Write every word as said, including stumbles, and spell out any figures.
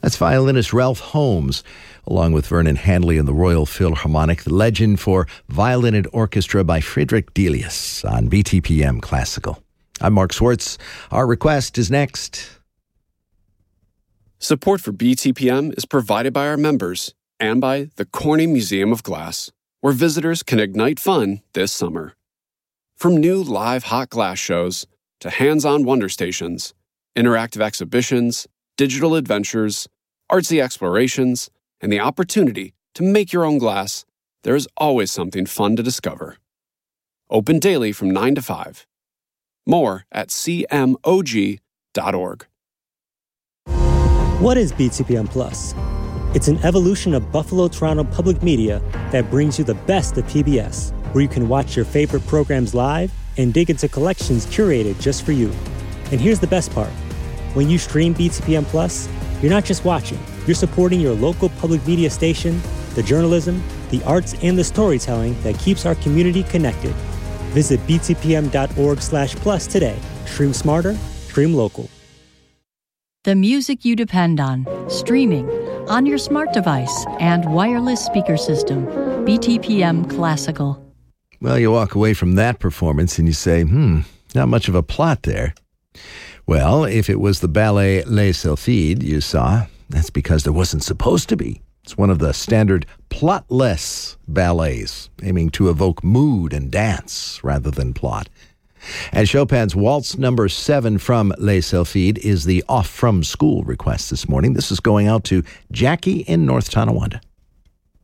That's violinist Ralph Holmes, along with Vernon Handley and the Royal Philharmonic, the Legend for Violin and Orchestra by Friedrich Delius on B T P M Classical. I'm Mark Swartz. Our request is next. Support for B T P M is provided by our members and by the Corning Museum of Glass, where visitors can ignite fun this summer. From new live hot glass shows to hands-on wonder stations, interactive exhibitions, digital adventures, artsy explorations, and the opportunity to make your own glass, there is always something fun to discover. Open daily from nine to five. More at c m o g dot org. What is B T P M Plus? It's an evolution of Buffalo Toronto Public Media that brings you the best of P B S, where you can watch your favorite programs live and dig into collections curated just for you. And here's the best part. When you stream B T P M Plus, you're not just watching, you're supporting your local public media station, the journalism, the arts, and the storytelling that keeps our community connected. Visit b t p m dot org slash plus today. Stream smarter, stream local. The music you depend on, streaming, on your smart device, and wireless speaker system. B T P M Classical. Well, you walk away from that performance and you say, hmm, not much of a plot there. Well, if it was the ballet Les Sylphides you saw, that's because there wasn't supposed to be. It's one of the standard plotless ballets, aiming to evoke mood and dance rather than plot. And Chopin's Waltz Number seven from Les Sylphides is the off-from-school request this morning. This is going out to Jackie in North Tonawanda.